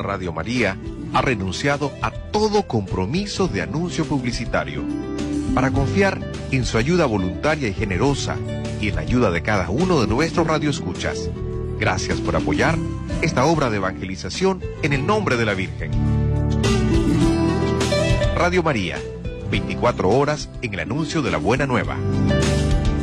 Radio María ha renunciado a todo compromiso de anuncio publicitario para confiar en su ayuda voluntaria y generosa y en la ayuda de cada uno de nuestros radioescuchas. Gracias por apoyar esta obra de evangelización en el nombre de la Virgen. Radio María, 24 horas en el anuncio de la buena nueva.